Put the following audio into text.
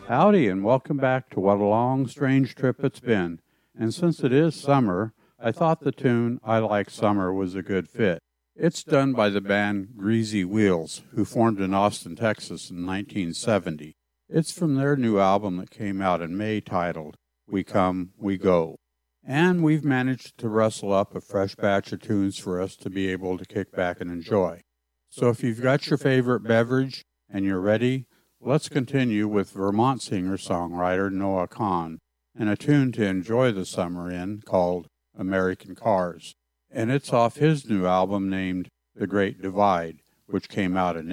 Howdy, and welcome back to What a Long Strange Trip It's Been. And since it is summer, I thought the tune I Like Summer was a good fit. It's done by the band Greasy Wheels, who formed in Austin, Texas in 1970. It's from their new album that came out in May titled We Come, We Go. And we've managed to rustle up a fresh batch of tunes for us to be able to kick back and enjoy. So if you've got your favorite beverage and you're ready, let's continue with Vermont singer-songwriter Noah Kahan and a tune to enjoy the summer in called American Cars. And it's off his new album named The Great Divide, which came out in